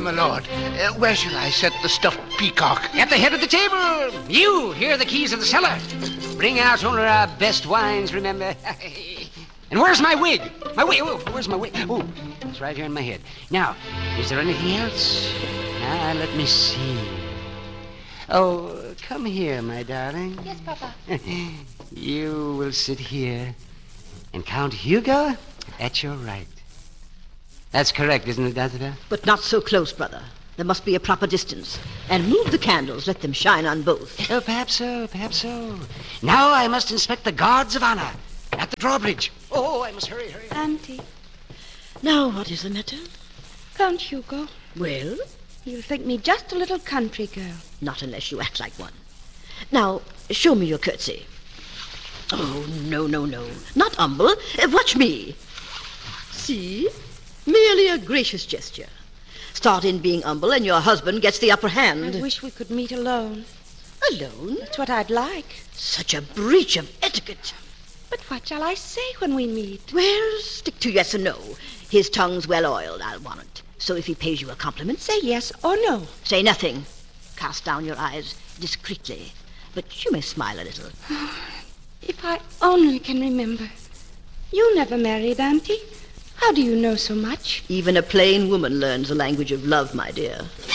my lord. Where shall I set the stuffed peacock? At the head of the table. You, here are the keys of the cellar. Bring out only our best wines, remember. And where's my wig? Where's my wig? Oh, it's right here in my head. Now, is there anything else? Now, let me see. Oh, come here, my darling. Yes, Papa. You will sit here and Count Hugo at your right. That's correct, isn't it, Isabel? But not so close, brother. There must be a proper distance. And move the candles. Let them shine on both. Oh, perhaps so. Now I must inspect the guards of honor at the drawbridge. Oh, I must hurry. Auntie. Now, what is the matter? Count Hugo. Well? You'll think me just a little country girl. Not unless you act like one. Now, show me your curtsy. Oh, no. Not humble. Watch me. See? Merely a gracious gesture. Start in being humble and your husband gets the upper hand. I wish we could meet alone. Alone? That's what I'd like. Such a breach of etiquette. But what shall I say when we meet? Well, stick to yes or no. His tongue's well oiled, I'll warrant. So if he pays you a compliment, Say yes or no. say nothing. Cast down your eyes discreetly. But you may smile a little. If I only can remember. You never married, Auntie. How do you know so much? Even a plain woman learns the language of love, my dear.